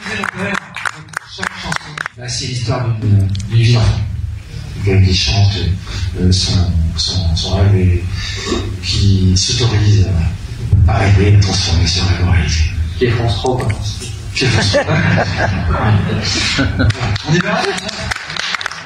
Chaque chanson, bah, c'est l'histoire d'une vie d'enfant. Quelqu'un qui chante son rêve et qui s'autorise à rêver, à transformer ce rêve en réalité. Qui est France 3, quoi. Qui est France 3. On est bien.